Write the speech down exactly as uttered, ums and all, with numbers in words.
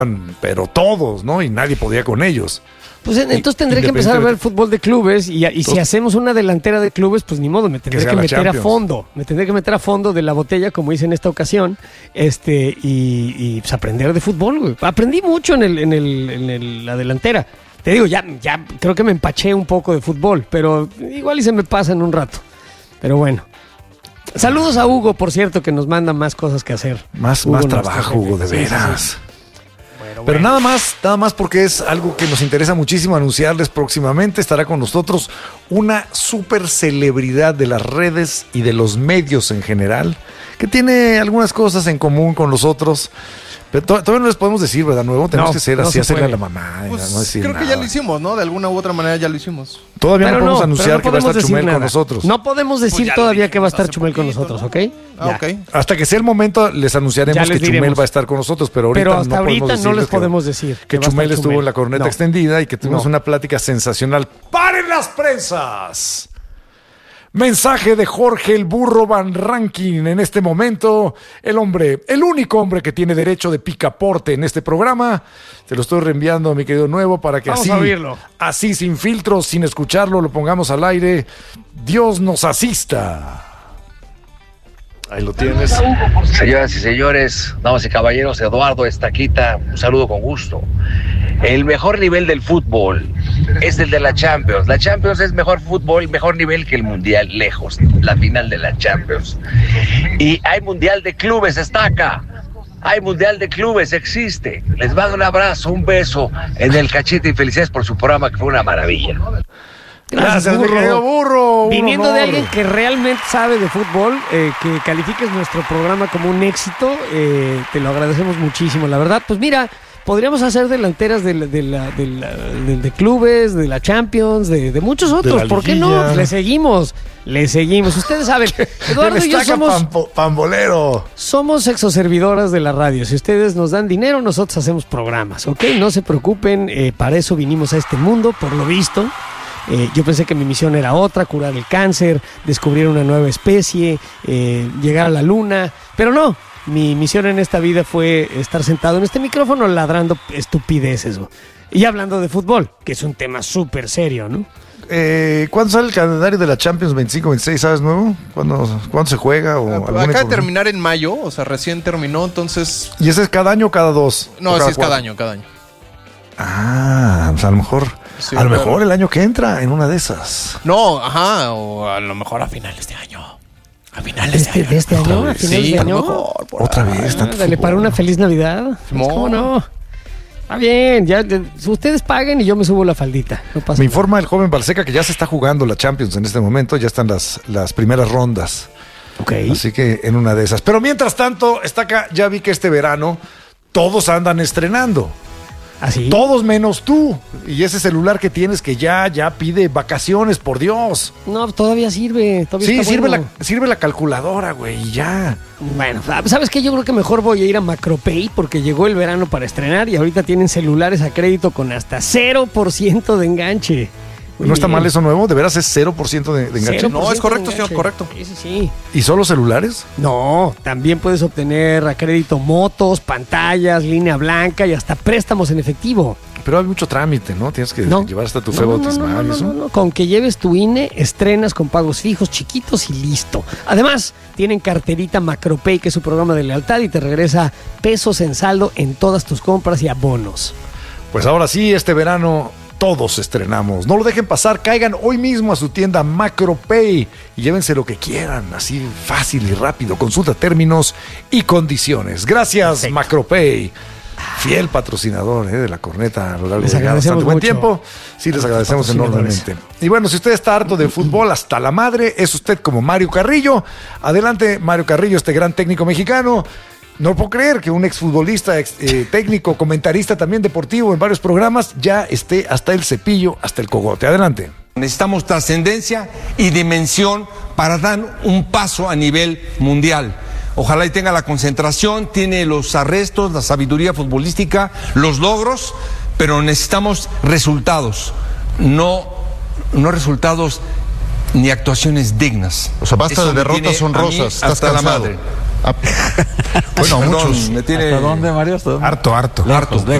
pero todos, ¿no? Y nadie podía con ellos. Pues entonces tendré que empezar a ver fútbol de clubes y, y si hacemos una delantera de clubes, pues ni modo, me tendré que, que meter a fondo, me tendré que meter a fondo de la botella, como hice en esta ocasión, este y, y pues aprender de fútbol, güey. Aprendí mucho en el, en el, en el, la delantera. Te digo, ya, ya creo que me empaché un poco de fútbol, pero igual y se me pasa en un rato. Pero bueno. Saludos a Hugo, por cierto, que nos manda más cosas que hacer. Más, Hugo más trabajo, Hugo, de veras. Sí, sí, sí. Pero bueno. nada más, nada más porque es algo que nos interesa muchísimo anunciarles próximamente. Estará con nosotros una super celebridad de las redes y de los medios en general, que tiene algunas cosas en común con los otros. Pero to- todavía no les podemos decir, ¿verdad? Nuevo, tenemos no, que ser así, se hacerle a la mamá. Pues no decir creo nada. que ya lo hicimos, ¿no? De alguna u otra manera ya lo hicimos. Todavía pero no podemos no, anunciar no que va a estar Chumel nada. con nosotros. No podemos decir pues todavía que va a estar Chumel poquito, con nosotros, ¿no? ¿ok? Ah, ok. Hasta que sea el momento les anunciaremos les que diremos. Chumel va a estar con nosotros, pero ahorita, pero hasta no, ahorita podemos no les que, podemos decir que, que Chumel estuvo Chumel. en la corneta no. extendida y que tuvimos no. una plática sensacional. ¡Paren las prensas! Mensaje de Jorge el Burro Van Rankin en este momento. El hombre, el único hombre que tiene derecho de picaporte en este programa. Te lo estoy reenviando, mi querido Nuevo, para que Vamos así, a oírlo. así sin filtros, sin escucharlo, lo pongamos al aire. Dios nos asista. Ahí lo tienes. Señoras y señores, damas y caballeros, Eduardo Estaquita, un saludo con gusto. El mejor nivel del fútbol es el de la Champions. La Champions es mejor fútbol, mejor nivel que el Mundial, lejos, la final de la Champions. Y hay Mundial de Clubes, Estaca. Hay Mundial de Clubes, existe. Les mando un abrazo, un beso en el cachete y felicidades por su programa, que fue una maravilla. Gracias, Gracias burro. burro. Viniendo de alguien que realmente sabe de fútbol, eh, que califiques nuestro programa como un éxito, eh, te lo agradecemos muchísimo, la verdad. Pues mira, podríamos hacer delanteras de, de, la, de, la, de, de clubes, de la Champions, de, de muchos otros. De ¿Por qué no? Le seguimos, le seguimos. Ustedes saben, Eduardo y yo somos pampo, pambolero. Somos exoservidoras de la radio. Si ustedes nos dan dinero, nosotros hacemos programas, ¿ok? No se preocupen, eh, para eso vinimos a este mundo, por lo visto. Eh, yo pensé que mi misión era otra, curar el cáncer, descubrir una nueva especie, eh, llegar a la luna, pero no, mi misión en esta vida fue estar sentado en este micrófono ladrando estupideces y hablando de fútbol, que es un tema súper serio, ¿no? Eh, ¿Cuándo sale el calendario de la Champions veinticinco veintiséis, sabes, nuevo? ¿Cuándo, ¿cuándo se juega? O acaba de terminar en mayo, o sea, recién terminó, entonces... ¿Y ese es cada año o cada dos? No, sí es cada año, cada año. Ah, pues a lo mejor... Sí, a lo claro. mejor el año que entra, en una de esas. No, ajá, o a lo mejor a finales de año. A finales ¿Este, de año. ¿De este año? ¿A finales sí, de año? Mejor, Otra ahí. vez. Ah, dale, para una feliz Navidad. No. ¿Cómo no? Está bien, ya, ya, ustedes paguen y yo me subo la faldita. No pasa me nada. informa el joven Balseca que ya se está jugando la Champions en este momento, ya están las, las primeras rondas. Ok. Así que en una de esas. Pero mientras tanto, está acá, ya vi que este verano todos andan estrenando. ¿Así? Todos menos tú. Y ese celular que tienes que ya, ya pide vacaciones, por Dios. No, todavía sirve. Todavía sí, está sirve, bueno. la, sirve la calculadora, güey, y ya. Bueno, ¿sabes qué? Yo creo que mejor voy a ir a Macropay porque llegó el verano para estrenar y ahorita tienen celulares a crédito con hasta cero por ciento de enganche. Muy ¿No está bien. mal eso nuevo? ¿De veras es cero por ciento de, de enganche? cero por ciento No, es correcto, de señor, correcto. Sí, sí, sí. ¿Y solo celulares? No, también puedes obtener a crédito motos, pantallas, línea blanca y hasta préstamos en efectivo. Pero hay mucho trámite, ¿no? Tienes que No. llevar hasta tu fe No, no, bautismal no, no, y no, eso. no, no. Con que lleves tu I N E, estrenas con pagos fijos, chiquitos y listo. Además, tienen carterita Macropay, que es su programa de lealtad y te regresa pesos en saldo en todas tus compras y abonos. Pues ahora sí, este verano todos estrenamos. No lo dejen pasar, caigan hoy mismo a su tienda Macropay y llévense lo que quieran, así fácil y rápido. Consulta términos y condiciones. Gracias, Perfecto. Macropay. Fiel patrocinador eh, de la corneta a lo largo les de agradecemos bastante buen mucho. tiempo. Sí, les agradecemos enormemente. Y bueno, si usted está harto de fútbol hasta la madre, es usted como Mario Carrillo. Adelante, Mario Carrillo, este gran técnico mexicano. No puedo creer que un exfutbolista, ex, eh, técnico, comentarista también deportivo en varios programas, ya esté hasta el cepillo, hasta el cogote. Adelante. Necesitamos trascendencia y dimensión para dar un paso a nivel mundial. Ojalá y tenga la concentración, tiene los arrestos, la sabiduría futbolística, los logros, pero necesitamos resultados, no, no resultados ni actuaciones dignas. O sea, basta Eso de derrotas honrosas, estás hasta cansado. la madre. Bueno, muchos. Me tiene... ¿Hasta dónde, Mario? ¿Hasta dónde? Harto, harto. Harto.